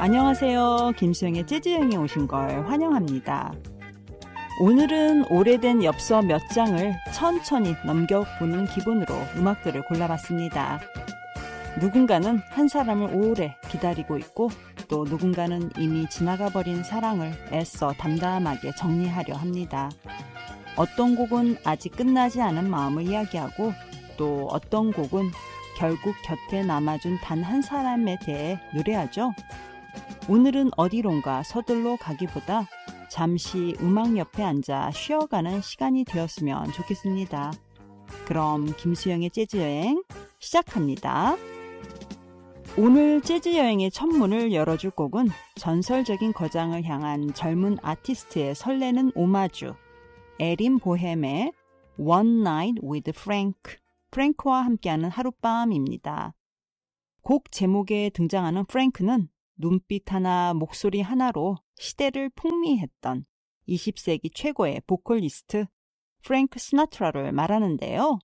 안녕하세요. 김수영의 재즈 여행에 오신 걸 환영합니다. 오늘은 오래된 엽서 몇 장을 천천히 넘겨보는 기분으로 음악들을 골라봤습니다. 누군가는 한 사람을 오래 기다리고 있고 또 누군가는 이미 지나가버린 사랑을 애써 담담하게 정리하려 합니다. 어떤 곡은 아직 끝나지 않은 마음을 이야기하고 또 어떤 곡은 결국 곁에 남아준 단 한 사람에 대해 노래하죠. 오늘은 어디론가 서둘러 가기보다 잠시 음악 옆에 앉아 쉬어가는 시간이 되었으면 좋겠습니다. 그럼 김수영의 재즈 여행 시작합니다. 오늘 재즈 여행의 첫 문을 열어줄 곡은 전설적인 거장을 향한 젊은 아티스트의 설레는 오마주, 에린 보헴의 One Night with Frank, 프랭크와 함께하는 하룻밤입니다. 곡 제목에 등장하는 프랭크는 눈빛 하나, 목소리 하나로 시대를 풍미했던 20세기 최고의 보컬리스트 프랭크 시나트라를 말하는데요.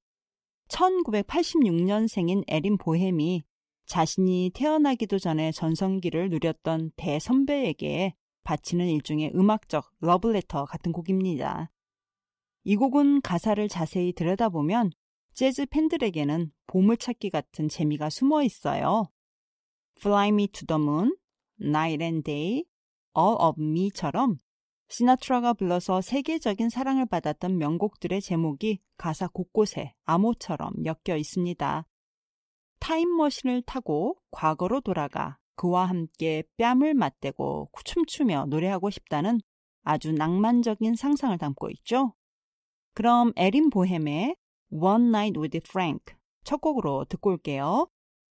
1986년생인 에린 보헴이 자신이 태어나기도 전에 전성기를 누렸던 대선배에게 바치는 일종의 음악적 러브레터 같은 곡입니다. 이 곡은 가사를 자세히 들여다보면 재즈 팬들에게는 보물찾기 같은 재미가 숨어 있어요. Fly Me to the Moon, Night and Day, All of Me처럼 시나트라가 불러서 세계적인 사랑을 받았던 명곡들의 제목이 가사 곳곳에 암호처럼 엮여 있습니다. 타임머신을 타고 과거로 돌아가 그와 함께 뺨을 맞대고 춤추며 노래하고 싶다는 아주 낭만적인 상상을 담고 있죠. 그럼 에린 보헴의 One Night with Frank 첫 곡으로 듣고 올게요.